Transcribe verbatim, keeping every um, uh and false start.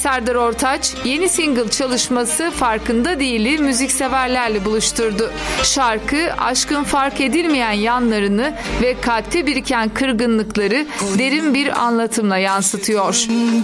Serdar Ortaç yeni single çalışması Farkında Değil'i müzikseverlerle buluşturdu. Şarkı aşkın fark edilmeyen yanlarını ve kalpte biriken kırgınlıkları derin bir anlatımla yansıtıyor.